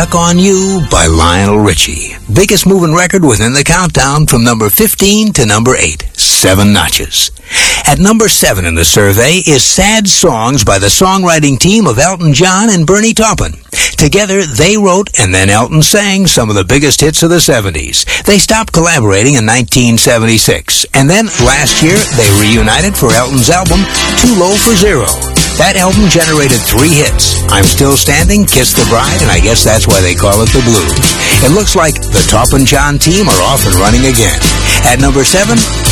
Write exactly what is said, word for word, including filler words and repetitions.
Stuck on You by Lionel Richie. Biggest moving record within the countdown from number fifteen to number eight. Seven notches. At number seven in the survey is Sad Songs by the songwriting team of Elton John and Bernie Taupin. Together, they wrote and then Elton sang some of the biggest hits of the seventies. They stopped collaborating in nineteen seventy-six, and then last year they reunited for Elton's album Too Low for Zero. That album generated three hits: I'm Still Standing, Kiss the Bride, and I guess that's why they call it the blues. It looks like the Taupin John team are off and running again. At number seven,